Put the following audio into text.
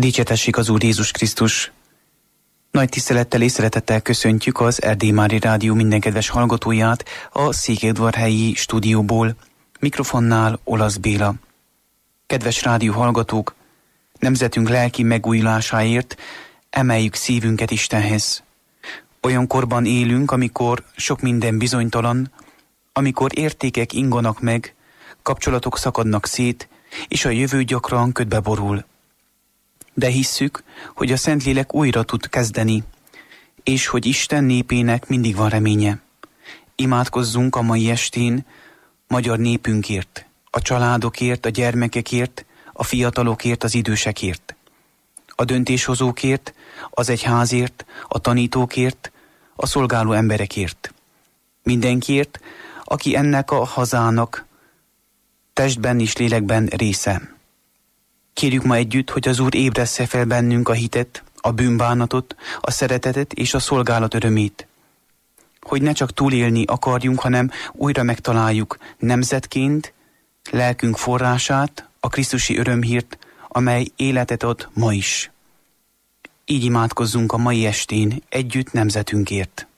Dicsértessék az Úr Jézus Krisztus! Nagy tisztelettel és szeretettel köszöntjük az Erdély Mária Rádió minden kedves hallgatóját a Székelyudvarhelyi stúdióból, mikrofonnál Olasz Béla. Kedves rádió hallgatók, nemzetünk lelki megújulásáért emeljük szívünket Istenhez. Olyan korban élünk, amikor sok minden bizonytalan, amikor értékek inganak meg, kapcsolatok szakadnak szét, és a jövő gyakran ködbe borul. De hisszük, hogy a Szentlélek újra tud kezdeni, és hogy Isten népének mindig van reménye. Imádkozzunk a mai estén magyar népünkért, a családokért, a gyermekekért, a fiatalokért, az idősekért, a döntéshozókért, az egyházért, a tanítókért, a szolgáló emberekért. Mindenkiért, aki ennek a hazának testben és lélekben része. Kérjük ma együtt, hogy az Úr ébressze fel bennünk a hitet, a bűnbánatot, a szeretetet és a szolgálat örömét. Hogy ne csak túlélni akarjunk, hanem újra megtaláljuk nemzetként lelkünk forrását, a krisztusi örömhírt, amely életet ad ma is. Így imádkozzunk a mai estén együtt nemzetünkért.